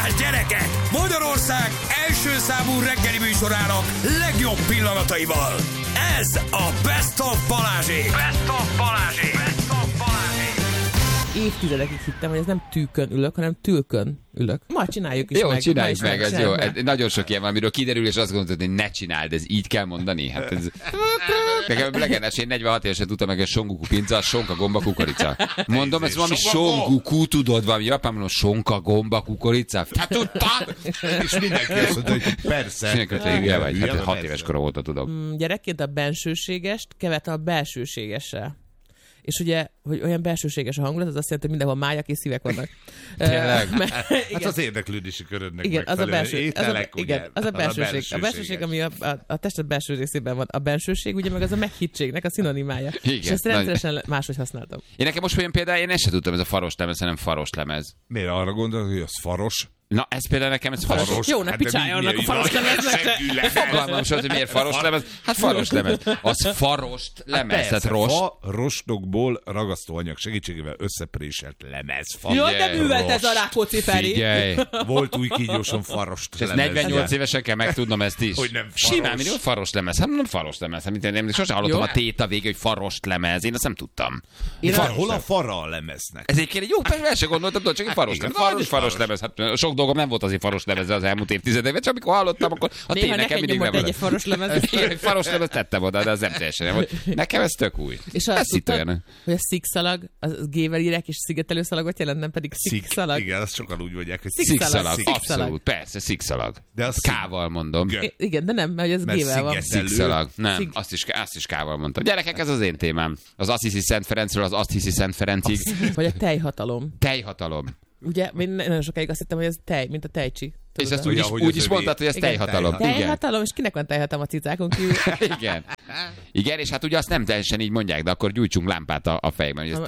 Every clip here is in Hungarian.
Balázs, gyerekek! Magyarország első számú reggeli műsorának legjobb pillanataival. Ez a Best of Balázsék. Best of Balázsék. Best of Balázsék. Évtizedekig hittem, hogy ez nem tűkön ülök, hanem tülkön ülök. Ma csináljuk is jó, meg. Csináljuk meg, ez jó. Nagyon sok ilyen van, amiről kiderül, és azt gondolod, hogy ne csináld, ez így kell mondani. Hát ez... Nekem legendás, én 46 évesen tudtam meg, hogy songuku pinca, sonka, gomba, kukorica. Mondom, ez valami songuku, tudod, valami japán, mondom, sonka, gomba, kukorica. Hát tudtad? És mindenki azt mondta, hogy persze. Mindenki vagy, hát 6 éves korom óta tudom. Gyerekként a bensőségest keverte a belsőségessel. És ugye, hogy olyan belsőséges a hangulat, az azt jelenti, hogy mindenhol májak és szívek vannak. Tényleg? Hát az érdeklődési körödnek igen, az a belső, ételek, igen, az a belsőség. A belsőség, ami a tested belső részében van. A bensőség, ugye meg az a meghitségnek a szinonimája. Igen, és ezt rendszeresen máshogy használtam. Én nekem most olyan például, én ezt sem tudtam, ez a faros lemez, hanem faros lemez. Miért arra gondolod, hogy az faros? Na, ez például nekem, ez faros. Jó, ne picsáljanak a faros lemeznek. Fogalmam sem, hogy miért faros lemez. Hát faros lemez. Az farost lemez, tehát rost. Farostokból ragasztóanyag segítségével összepréselt lemez. Jó, de művelt ez a Rákóczi Feri. Figyelj. Volt új kígyóson farost És lemez. 48 évesen kell megtudnom ezt is. Hogy nem faros. Simán, mi faros lemez? Hát nem faros lemez. Hát én sosem hallottam a téta vége, hogy farost lemez. Én azt nem tudtam. Hol a fara a lemeznek? Ez egy jó, persze, el sem gondoltam, tudod, csak egy faros lemez. Faros lemez. Hát sok dolgom nem volt azért faros lemezzel az elmúlt évtizedekben, csak amikor hallottam, akkor a tény nekem mindig nem volt. Egy faros lemez. Egy faros lemez tettem oda, de az nem teljesen nem volt. Nekem ez tök új. És azt tudtad, hogy a szikszalag, az gével írják, és szigetelőszalagot jelent, nem pedig szikszalag. Igen, azt sokan úgy mondják, hogy szikszalag. Abszolút, persze, szikszalag. De az K-val mondom. Igen, de nem, mert ez gével van. Szikszalag. Nem, azt is K-val mondtam. Gyerekek, ez az én témám. Az Azt hiszi Szent Ferencről az Azt hiszi Szent Ferencig. Vagy a tejhatalom. Tejhatalom. Ugye, én nagyon sokáig azt hittem, hogy ez tej, mint a tejcsi. És ezt úgy is mondtad, hogy ez tejhatalom. Tejhatalom, és kinek van tejhatalom a cicákon kívül? Igen. Igen, és hát ugye azt nem teljesen így mondják, de akkor gyújtsunk lámpát a fejben, hogy ez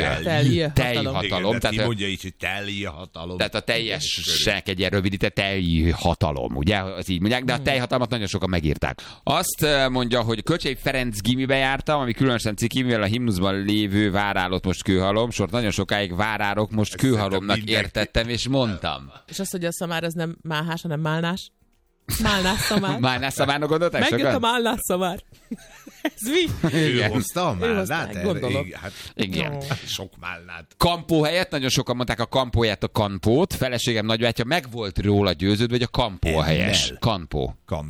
tejhatalom. Tehát ki mondja így, hogy tejhatalom. Tehát a teljesnek egy ilyen rövidített tejhatalom, ugye? Az így mondják, de a tejhatalmat nagyon sokan megírták. Azt mondja, hogy Kölcsei Ferenc gimibe jártam, ami különösen ciki, mivel a himnuszban lévő várálott most kőhalom, sort nagyon sokáig várárok, most kőhalomnak értettem, és mondtam. És azt, hogy a szamár az nem máhás, hanem málnás. Málnás szamár. Málnás szamárnak gondolták sokan? Megjött a málnás szamár. Ez mi? Ő hozta a málnát? Gondolom. Igen. Sok málnát. Kampó helyett nagyon sokan mondták a kampó helyett a kanpót. Feleségem nagybátyja meg volt róla győződve, hogy a kampó a helyes. Kampó.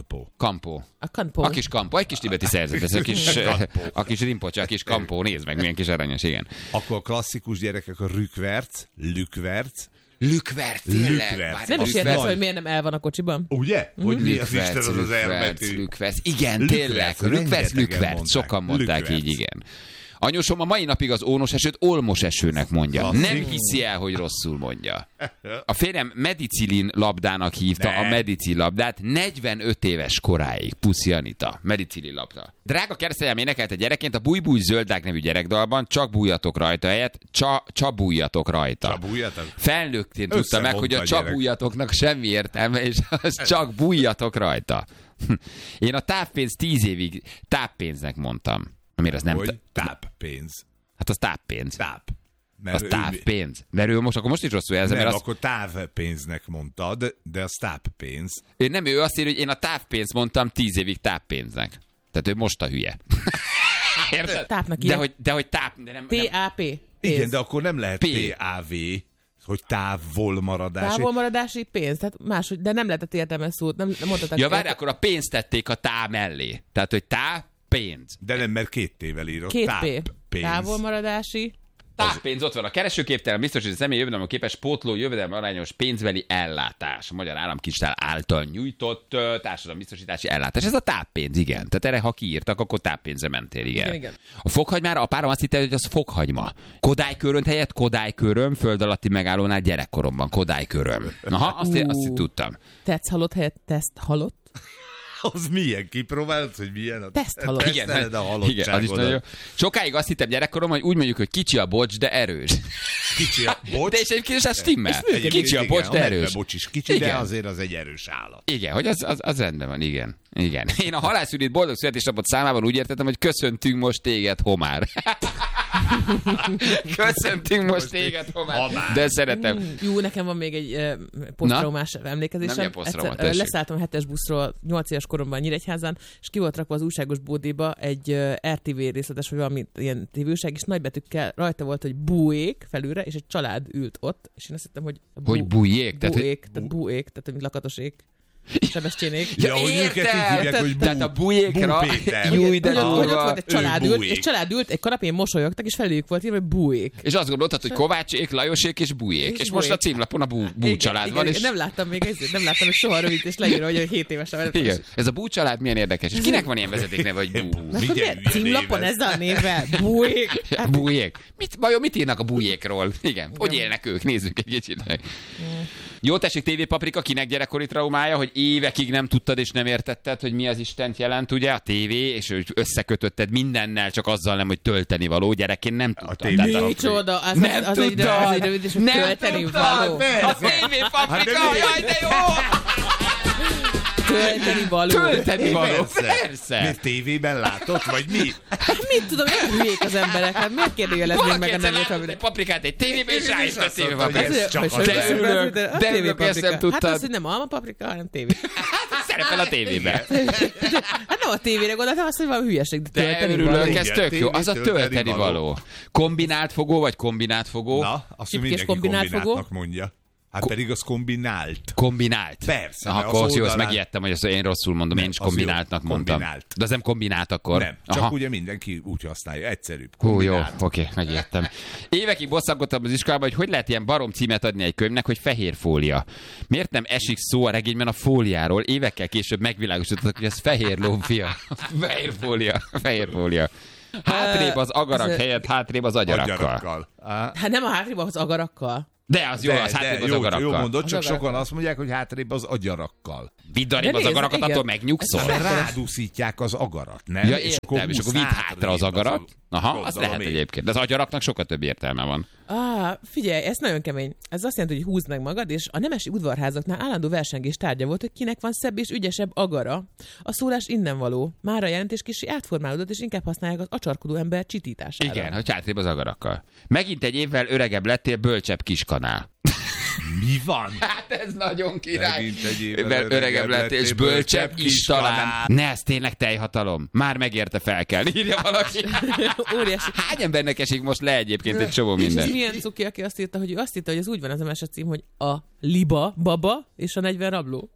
A kampó. A kis kampó. Egy kis tibeti szerzet. Ez a kis rimpocsa, a kis kampó. Nézd meg, milyen kis aranyos, igen. Akkor a klasszikus gyerekek a rükverc, lükverc. Lükverc, tényleg. Nem is érdekel, hogy miért nem el van a kocsiban. Ugye? Hogy mi az Isten az elbetű. Lükverc. Igen, tényleg. Lükverc. Sokan mondták így, igen. Anyósom a mai napig az ónos esőt olmos esőnek mondja. Nem hiszi el, hogy rosszul mondja. A férjem medicilin labdának hívta a medicil labdát 45 éves koráig. Puszi Anita. Medicilin labda. Drága keresztanyám énekelte gyerekként a Búj-búj zöldák nevű gyerekdalban, csak bújjatok rajta helyett, csabújjatok rajta. Csabújjatok? Felnőttén tudta meg, hogy a csabújjatoknak semmi értelme, és az csak bújjatok rajta. Én a távpénz 10 évig táppénznek mondtam. Amire az nem... táppénz. Hát az táppénz. Mert az távpénz. Mert ő most is rosszul jelzem. Nem, mert akkor távpénznek mondtad, de az táppénz. Ő azt írja, hogy én a távpénz mondtam 10 évig táppénznek. Tehát ő most a hülye. Tápnak de hogy táp... T-A-P. Igen, de akkor nem lehet T-A-V, hogy távolmaradási. Távolmaradási pénz, tehát máshogy, de nem lehetett értelmes szót. Nem mondhatok. Ja, várj, akkor a pénzt tették a tá mellé. Tehát, hogy pénz. De nem, mert 2 tével írott. 2 P. Távolmaradási. Táppénz, ott van a keresőképtelen biztosított személy jövedelem képes pótló jövedelem arányos pénzbeli ellátás. A Magyar Államkincstár által nyújtott társadalombiztosítási ellátás. Ez a táppénz, igen. Tehát erre, ha kiírtak, akkor táppénzre mentél, igen. A fokhagymára a párom azt hitte, hogy az fokhagyma. Kodályköröm helyett Kodályköröm, föld alatti megállónál gyerekkoromban. Kodályköröm. Aha, azt tudtam. Tetsz halott helyett teszt halott. Az milyen? Kipróbálod, hogy milyen a teszthalott? Igen, a halottságodat. Sokáig azt hittem gyerekkorom, hogy úgy mondjuk, hogy kicsi a bocs, de erős. Kicsi a bocs? De és egyébként ez stimmel. Kicsi a bocs, de erős. A bocs is kicsi, de azért az egy erős állat. Igen, hogy az rendben van, igen. Én a halászűrét boldog születésnapot számában úgy értettem, hogy köszöntünk most téged, homár. Köszöntünk most téged, Homár. De szeretem. Jó, nekem van még egy posztraumás emlékezésem. Nem posztrauma, tessék. Leszálltam a 7-es buszról 8 éves koromban Nyíregyházán, és ki volt rakva az újságos bódéba egy RTV részletes, vagy valami ilyen tévőság, és nagybetűkkel rajta volt, hogy búék felülre, és egy család ült ott, és én azt hittem, hogy bújék? Tehát mint lakatosék. Sebestyénék. Ja, hogy őket így hívják, hogy tehát a bújékra. Júj, de ott volt egy család ült, egy kanapén mosolyogtak, és felőjük volt írva, hogy bújék. És azt gondoltad, hogy Kovácsék, Lajosék és bújék. És most a címlapon a bú család van. És... Nem láttam még soha rövid, és leírva, hogy 7 évesen. Igen. Ez a bú család milyen érdekes. És kinek van ilyen vezetékneve, hogy bú? Címlapon ezzel a névvel? Bújék. Bújék. Mit írnak a bújékról? Igen. Hogy élnek ők? Nézzük egy kicsit. Jó, tessék, TV Paprika, kinek gyerekkori traumája, hogy évekig nem tudtad és nem értetted, hogy mi az Istent jelent, ugye, a tévé, és hogy összekötötted mindennel, csak azzal nem, hogy tölteni való. Gyerekként nem tudtad. Micsoda, az egy rövid, és tölteni való. A TV Paprika, jaj, de jó! Tölteni való. Persze. Miért tévében látott, vagy mi? Hát mit tudom, olyan hülyék az emberek, hát miért kérdőjeleznék meg a nevét? Egy paprikát egy tévében, és rájött a TV Paprika. De örülök, ezt nem tudtad. Hát az, hogy nem alma paprika, hanem tévé. Szerepel a tévében. Hát nem a tévére gondoltam, azt, hogy valami hülyeség, de tölteni való. Örülök, ez tök jó. Az a tölteni való. Kombinált fogó, vagy kombinát fogó? Na, azt mindenki kombináltnak mondja. Hát pedig az kombinált. Kombinált? Persze. Akkor jó, azt megijedtem, hogy azt én rosszul mondom, én is kombináltnak mondtam. Kombinált. De az nem kombinált akkor? Nem, csak ugye mindenki úgy használja, egyszerűbb. Jó, oké, megijedtem. Évekig bosszankodtam az iskolában, hogy lehet ilyen barom címet adni egy könyvnek, hogy fehér fólia. Miért nem esik szó a regényben a fóliáról? Évekkel később megvilágosítottak, hogy ez fehér lófia. Fehér fólia. Hátrébb az agarak helyett, hátrébb az agyarakkal. Hát nem a hátrébb az agarakkal. De az jó, az hátrébb az agarakkal. Jó mondod, csak sokan azt mondják, hogy hátrébb az agyarakkal. Vidd arrébb az agarakat, attól megnyugszol. Rádúszítják az agarat, nem? Ja, értem, és akkor vidd hátra az agarat. Aha, az lehet egyébként. De az agyaraknak sokkal több értelme van. Figyelj, ez nagyon kemény. Ez azt jelenti, hogy húzd meg magad, és a nemesi udvarházaknál állandó versengés tárgya volt, hogy kinek van szebb és ügyesebb agara. A szólás innen való. Már a jelentés kicsi átformálódott, és inkább használják az acsarkodó ember csitítására. Igen, hogy hátrébb az agarakkal. Megint egy évvel öregebb lettél, bölcsebb kiskanál. Mi van? Hát ez nagyon király. Öregebb lettél, és bölcsebb is talán. Ne, ez tényleg teljhatalom. Már megérte felkelni, írja valaki. Óriási. Hány embernek esik most le egyébként egy csomó minden? És milyen cuki, aki azt írta, hogy az úgy van az MS cím, hogy a liba baba és a 40 rabló.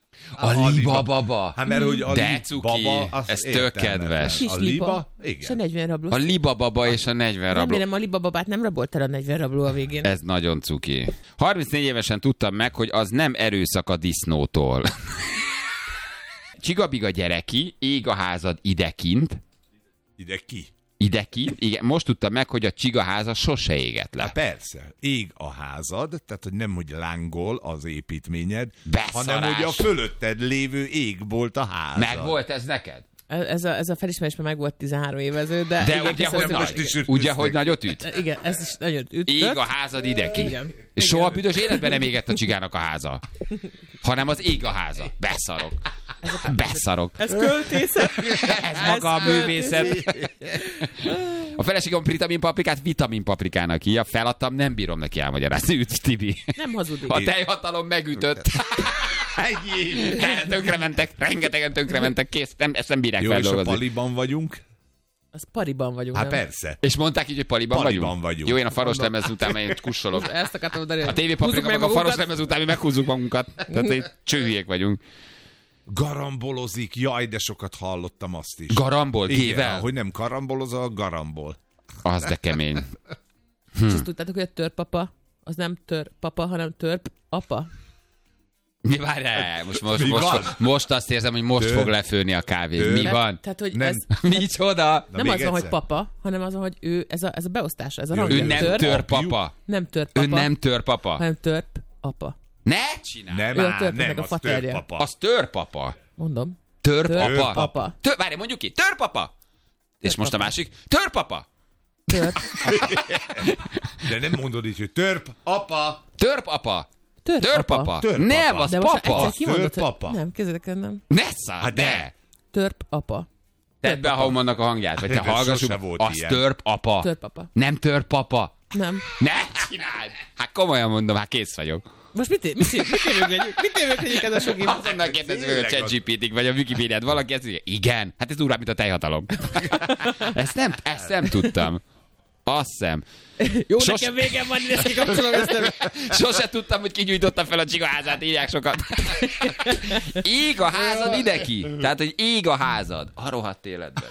A liba baba. Hát mert hogy a de cuki, baba, ez tök kedves. A liba, és a 40 rabló. A liba baba és a 40 rabló. Remélem a liba babát nem rabolt el a 40 rabló a végén. Ez nagyon cuki. 34 évesen tudtam meg, hogy az nem erőszak a disznótól. Csigabiga gyereki, ég a házad idekint. Idekint? Igen, most tudtam meg, hogy a csigaháza sose égett le. Hát persze, ég a házad, tehát hogy nem, hogy lángol az építményed, hanem hogy a fölötted lévő égbolt a házad. Meg volt ez neked? Ez a felismerésben meg volt 13 évező, de ugye, hogy nagyot üt? Igen, ez is nagyon üt. Ég a házad ideki. Igen. És soha büdös életben nem égett a csigának a háza. Hanem az ég a háza. Beszarok. Ez költészet. Ez maga a művészet. A feleségem vitaminpaprikát vitaminpaprikának írja. Feladtam, nem bírom neki elmagyarázni. Üt, Tibi. Nem hazudik. A teljhatalom megütött. Tönkrementek, rengetegen tönkrementek, kész, ezt nem bírják feldolgozni. Jó, és a paliban vagyunk? Az pariban vagyunk. Hát persze. És mondták így, hogy paliban vagyunk? Jó, én a faros lemez után én kussolok. Ezt akartam mondani. A TV Paprika meg a faros lemez után mi meghúzzuk magunkat. Tehát így csőhülyék vagyunk. Garambolozik, jaj, de sokat hallottam azt is. Garambol? Kével? Hogy nem karambolozol, garambol. Az de kemény. És azt tudtátok, hogy a törpapa, az nem törpapa, hanem törpapa? Mi várjál? Most azt érzem, hogy most fog lefőni a kávé. Mi van? Tehát, hogy nem. Ez... Micsoda? Nem az van, hogy papa, hanem az van, hogy ő, ez a beosztása, ez a rangja. Ő nem törpapa. Nem törpapa. Ő nem törpapa. Hanem törpapa. Ne csinálj! Nem, az törpapa. Az törpapa. Mondom. Törpapa. Várj, mondjuk ki. Törpapa. És most a másik. Törpapa. De nem mondod így, hogy törpapa. Törpapa. Törpapa. Nem, az papa. Nem, kezdek el nem. Ne száll, de. Törpapa. Tedd be a Haumannak a hangját, vagy te hallgassuk. Az ilyen. törp apa. Törp apa. Nem törp papa. Nem. Ne csináld! Hát komolyan mondom, hát kész vagyok. Most mit érvőkedjük ez a sok info? Azonnal kérdezzük meg a ChatGPT-t, vagy a Wikipédiát. Valaki ezt mondja, igen, hát ez durvább, mint a tejhatalom. Ezt nem tudtam. Azt hiszem. Jó, nekem végem van, ezt kikapcsolom, ezt nem. Sose tudtam, hogy kigyújtotta fel a csigaházát, írják sokat. Ég a házad ide ki. Tehát, hogy ég a házad. A rohadt életben.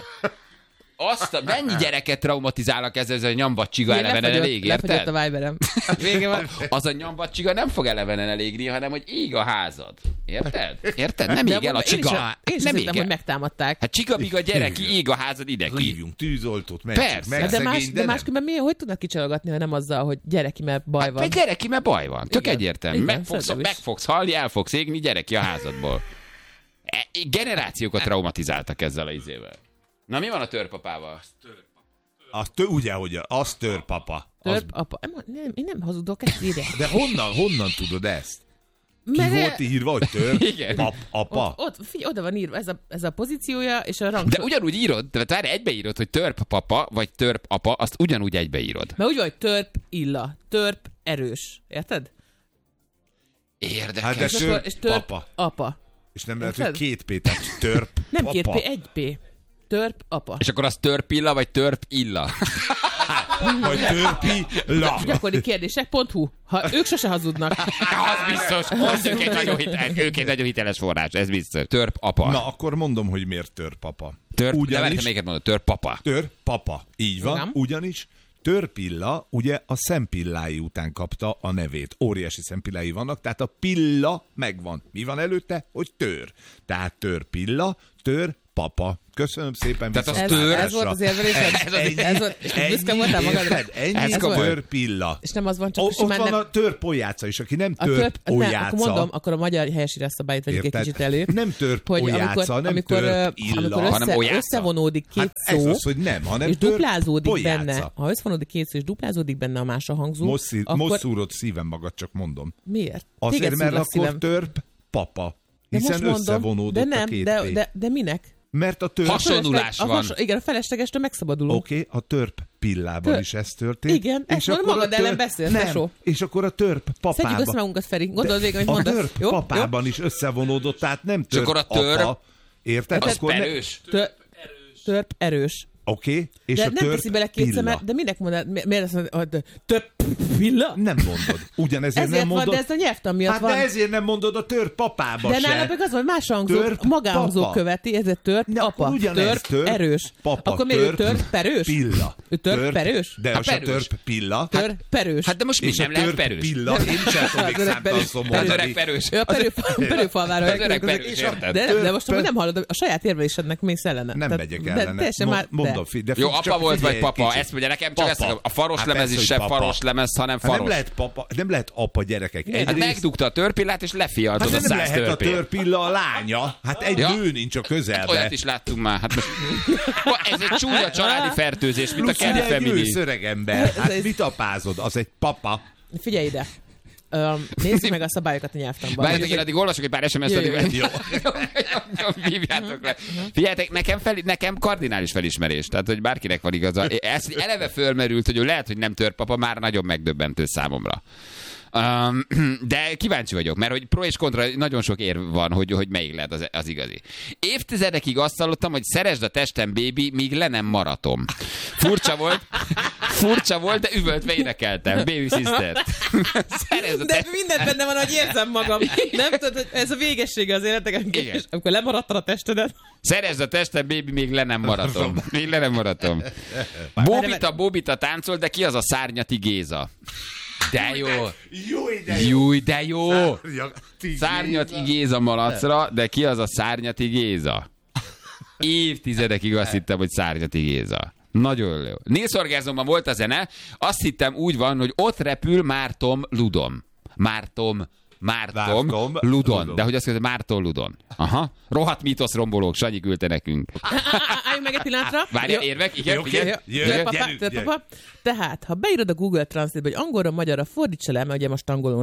Mennyi gyereket traumatizálnak ezzel a nyambacsiga elevenen elég, érted? Lefagyott a Viberem. Vége van. Az a nyambacsiga nem fog elevenen elégni, hanem hogy ég a házad. Érted? Érted? Nem ég el a csiga. Én is szerintem, hogy megtámadták. Hát csiga-biga gyerek, ég a házad ide ki. Hívjunk tűzoltót, mentsük meg, de máskülönben hogy tudnak kicsalogatni, ha nem azzal, hogy gyereki, mert baj van? Hát gyereki, mert baj van. Tök egyértelmű. Meg Igen, fogsz halni, el fogsz égni, gyereki a házadból. Generációkat traumatizáltak ezzel a izével. Na, mi van a törpapával? Ugye, hogy az törpapa. Törpapa. Én nem hazudok, ezt írják. De honnan tudod ezt? Ki volt írva, hogy törpapa? Figyelj, oda van írva ez a pozíciója, és a rang. De ugyanúgy írod, tehát egybeírod, hogy törpapa, vagy törpapa, azt ugyanúgy egybeírod. Mert úgy vagy törp illa, törp erős. Érted? Érdekes. Hát de és törp apa. És nem lehet, hogy 2 P, tehát törp nem apa. 2 P, 1 P. Törp apa. És akkor az törpilla, vagy törp illa? Vagy törpi la. Gyakori kérdések.hu. Ha ők sose hazudnak. Az biztos. Ők egy nagyon hiteles forrás, ez biztos. Törp apa. Na, akkor mondom, hogy miért törpapa. Ugyanis... Melyiket mondod? Törpapa. Törpapa. Így van. Igen. Ugyanis törpilla ugye a szempillái után kapta a nevét. Óriási szempillái vannak, tehát a pilla megvan. Mi van előtte? Hogy tör. Tehát törpilla, törpapa. Köszönöm szépen. Tehát az tör. Ez volt az érvelésed? Ez volt, és büszke voltál magadra? Ennyi törpilla. És nem az van, csak ott van a törpolyáca is, aki nem törpolyáca. Akkor mondom, akkor a magyar helyesírás szabályt vegyük egy kicsit elő. Nem törpolyáca, nem törpilla. Amikor összevonódik két szó, az, hogy nem, hanem és duplázódik benne, ha összevonódik két szó, és duplázódik benne a más a hangzó, most szúrod szívem magad, csak mondom. Miért? Azért, mert akkor törp papa. Hiszen összevonódott a két P. De minek? Mert a törp... Hasonlulás van. Igen, a feleslegestől megszabadulunk. Oké, a törp pillában is ez történt. Igen, és akkor magad ellen beszélsz, tesó. És akkor a törp papában... Szedjük össze magunkat, Feri. Gondold végig, hogy mondasz. A törp papában is összevonódott, tehát nem törp apa. Érted? Az erős. Törp erős. Oké, és de a nem törp teszi bele kétszer, pilla. de minek mondod? Miért azt mondod, hogy törp pilla? Nem mondod. Ugyanezért ezért nem mondod. Van, de ez a nyelvtan miatt hát van. De ezért nem mondod a törp papába de se. nála meg az van, más hangzó, magánhangzó követi, ezért törp apa. Törp erős. Papa, akkor miért törp perős? Pilla. Ő törp perős? De az a törp pilla. Törp perős. Hát de most mi sem lehet perős? Pilla, én sem tudnék számtalanszor mondani. Az öreg perős. Ő a perőfalvára. Az öreg perős, érted? De most nem hallod, a saját érvelésednek mész ellene. Nem megyek ellene. Mondom, jó, apa volt vagy papa, ezt mondja nekem, csak ezt a faros lemez is sem faros lemez, hanem faros. Nem lehet papa, nem lehet apa, gyerekek. Hát megdugta a törpillát, és lefialtod a 100 törpét. Nem lehet a törpilla a lánya. Hát egy nő nincs a közelben. Hát olyat is láttunk már. Hát most... Ez egy csúnya családi fertőzés, mint a Kelly Family. Plusz öreg ember. Hát mit apázod? Az egy papa. Figyelj ide. Nézzük meg a szabályokat a nyelvtanban. Várjátok, én addig olvasok egy pár SMS-t, addig... Jó. Hívjátok le. Figyeljetek, nekem kardinális felismerés, tehát, hogy bárkinek van igaza. Ez eleve fölmerült, hogy lehet, hogy nem törpapa, már nagyon megdöbbentő számomra. De kíváncsi vagyok, mert hogy pro és kontra nagyon sok érv van, hogy melyik lehet az igazi. Évtizedekig azt hallottam, hogy szeresd a testem, baby, míg le nem maratom. Furcsa volt, de üvöltve énekeltem. Baby sister. De mindent benne van, hogy érzem magam. Nem tudod, hogy ez a végessége az életek, és amikor lemaradtad a testedet. Szeresd a testem, baby, még le nem maratom. Bóbita táncol, de ki az a Szárnyati Géza? De jó. Júj, de jó. Szárnyati Géza malacra, de ki az a Szárnyati Géza? Évtizedekig azt hittem, hogy Szárnyati Géza. Nagyon jó. Nils Orgázomban volt a zene, azt hittem úgy van, hogy ott repül Márton Ludon. Márton Ludon. De hogy azt mondja, Márton Ludon. Aha. Rohadt mítosz rombolók, Sanyi küldte nekünk. Álljunk meg egy pillanatra. Várjál, érvek? Igen. Törpapa. Tehát, ha beírod a Google Translate-be, hogy angolra, magyarra fordítsa le, mert ugye most angolul,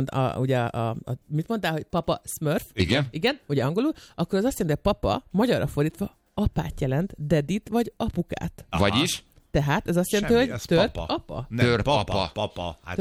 mit mondtál, hogy papa Smurf? Igen. Igen, ugye angolul, akkor az azt jelenti, hogy papa, magyarra fordítva, apát jelent, dadit vagy apukát. Vagyis? Tehát ez azt jelenti, hogy apa. Papa. Hát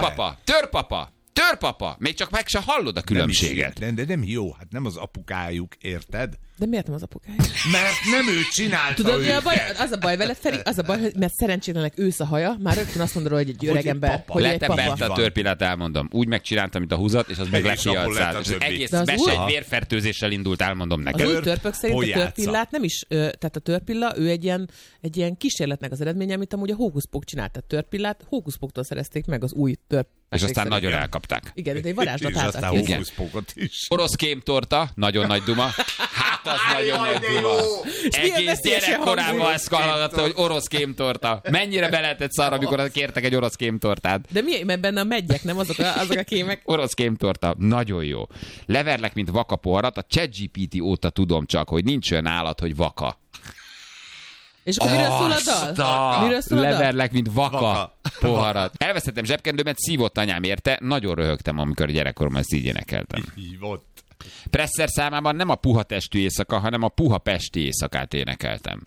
Törpapa. Még csak meg se hallod a különbséget. De nem jó, hát nem az apukájuk, érted? De miért nem az apukája? Mert nem ő csinálta. Tudod, mi a baj? Az a baj veled, Feri, az a baj, hogy mert szerencsétlenek ősz a haja, már rögtön azt mondod, hogy egy öreg ember, hogy egy papa. Leteberte a törpillát, elmondom. Úgy megcsináltam, mint a húzat, és az meg lekialcált. És az egész mese egy vérfertőzéssel indult, elmondom neked. Az új törpök szerint a törpillát nem is, tehát a törpilla, ő egy ilyen kísérletnek az eredménye, amit amúgy a hókuszpók csinált. A törpillát hókuszpóktól szerezték meg az új törp. És aztán nagyon elkapták. Igen, de egy varázslat házat. Igen. Orosz kémtorta, nagyon nagy duma. Hát az nagyon nagy duma. Egész gyerekkorában ezt hallgatta, hogy orosz kémtorta. Mennyire be lehetett szarra, amikor kértek egy orosz kémtortát. De mi? Mert benne a meggyek, nem azok a kémek? Orosz kémtorta, nagyon jó. Leverlek, mint vaka poharat, a ChatGPT óta tudom csak, hogy nincs olyan állat, hogy vaka. És akkor miről szól a dal? Miről szól a dal? Leverlek, mint vaka poharat. Elvesztettem zsebkendőmet, szívott anyám érte, nagyon röhögtem, amikor gyerekkoromban ezt így énekeltem. Hívott. Presser számában nem a puha testű éjszaka, hanem a puha pesti éjszakát énekeltem.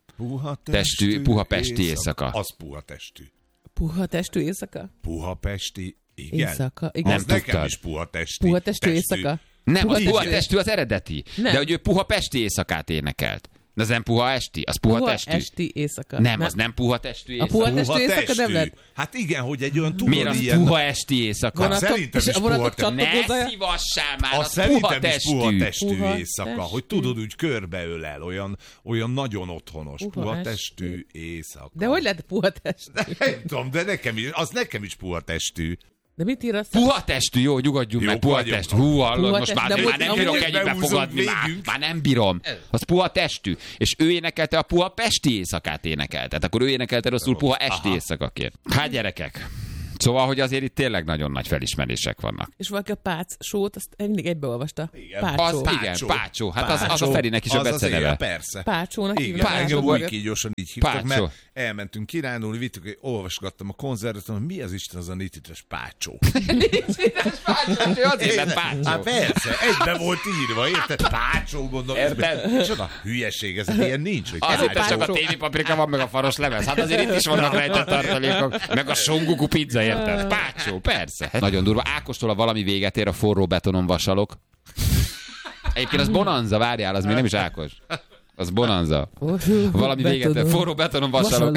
Puha pesti éjszaka. Az puha testű. Puha testű éjszaka? Puha pesti, igen. Éjszaka, igen. Az nekem is puha testű. Puha testű éjszaka? Nem, az puha testű az eredeti. Nem. De hogy ő puha pesti éjszakát énekelt. De az nem puha esti, az puha testű. Puha esti éjszaka. Nem, az nem puha testű éjszaka. A puha testű éjszaka nem lett? Hát igen, hogy egy olyan tudod miért az ilyen... puha esti éjszaka? Szerintem is puha testű. Ne szívassál már, az puha testű éjszaka. Hogy tudod, úgy körbeölel, olyan nagyon otthonos. Puha testű éjszaka. De hogy lehet puha testű? Nem tudom, de nekem is puha testű. De mit ír azt? Puha testű, jó, nyugodjunk meg, puha testű. Hú, hallod, most már nem bírok egyikbe fogadni, már nem bírom. Az puha testű. És ő énekelte a puha pesti éjszakát énekelte. Tehát akkor ő énekelte rosszul puha esti éjszakaként. Hát gyerekek. Szóval, hogy azért itt tényleg nagyon nagy felismerések vannak. És valaki a Pác sót, azt mindig egybeolvasta. Igen, Pácsó. Hát az a Ferinek is a beceneve. Persze. Pácsónak hívják. Engem úgy kígyósan így hívtak, mert elmentünk királyulni, vittük, olvasgattam a konzervet, hogy mi az Isten az a nititres Pácsó. Nititres Pácsó, azért lett Pácsó. Hát persze, egybe volt írva, érted? Pácsó, mondom. Érted? Micsoda hülyeség, ez ilyen nincs. Azért csak a tévépaprika van, meg a faros lemez. Hát azért itt is vannak rajta tartalékok, meg a songuku pizza. Érted? Pácsó, persze. Nagyon durva. Ákostól a valami véget ér, a forró betonon vasalok. Egyébként az Bonanza, várjál, az még nem is Ákos. Az Bonanza. Valami véget ér, forró betonon vasalok.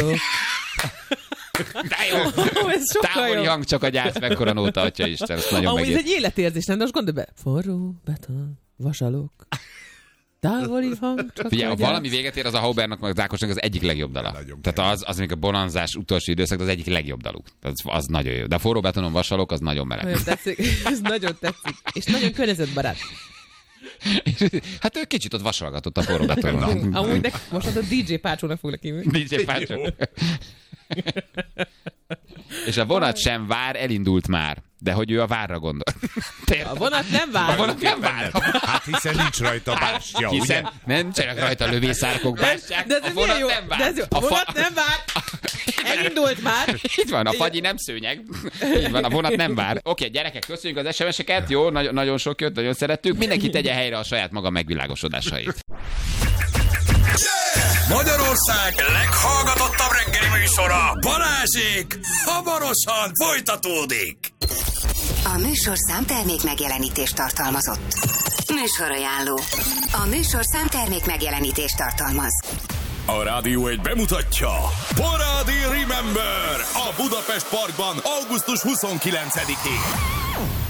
De jó. Távoli hang csak a gyász, mekkora nóta, atya Isten, ezt nagyon megért. Ez egy életérzés, nem? De most gondolj be. Forró beton vasalok. Távoli hang, csak figyelj, valami véget ér, az a Haubernak, meg az Ákosnak az egyik legjobb dala. Tehát az még a bonanzás utolsó időszak, az egyik legjobb daluk. Az nagyon jó. De a forró betonon vasalok, az nagyon meleg. Nagyon tetszik. Ez nagyon tetszik. És nagyon környezetbarát. Hát ő kicsit ott vasalgatott a forró betonon. Amúgy most a DJ Pácsónak foglak hívni. DJ Pácsó. És a vonat sem vár, elindult már. De hogy ő a várra gondol. A vonat nem vár. A vonat nem vár. Hát hiszen nincs rajta bástya, hiszen nem csak rajta lövészárkok bástyák. De ez vonat jó. Nem vár. De ez jó. A vonat nem vár. Elindult már. Itt van, a fagyi nem szőnyeg. Így van, a vonat nem vár. Oké, gyerekek, köszönjük az SMS-eket. Jó, nagyon sok jött, nagyon szerettük. Mindenki tegye helyre a saját maga megvilágosodásait. Magyarország leghallgatottabb reggeli műsora, Balázsék, hamarosan folytatódik. A műsorszám termék megjelenítést tartalmazott. Műsorajánló. A műsorszám termék megjelenítést tartalmaz. A Rádió 1 bemutatja Parádi Remember a Budapest Parkban augusztus 29-én.